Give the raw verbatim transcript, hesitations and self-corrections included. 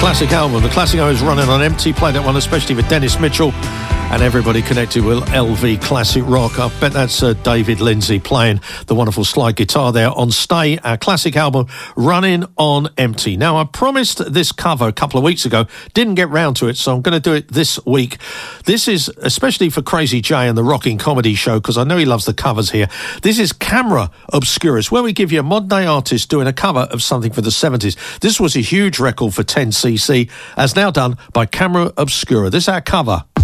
classic album. The classic album is running on empty. Played that one especially with Dennis Mitchell and everybody connected with L V Classic Rock. I bet that's uh, David Lindsay playing the wonderful slide guitar there on Stay, our classic album, running on empty. Now, I promised this cover a couple of weeks ago, didn't get round to it, so I'm going to do it this week. This is especially for Crazy Jay and the Rocking Comedy Show, because I know he loves the covers here. This is Camera Obscurus, where we give you a modern day artist doing a cover of something for the seventies. This was a huge record for ten C C, as now done by Camera Obscura. This is our cover.